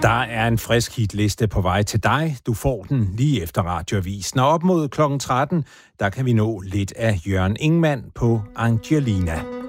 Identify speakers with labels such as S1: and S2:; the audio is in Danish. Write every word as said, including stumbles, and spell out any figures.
S1: Der er en frisk hitliste på vej til dig. Du får den lige efter Radioavisen. Og op mod klokken tretten, der kan vi nå lidt af Jørgen Ingmann på Angelina.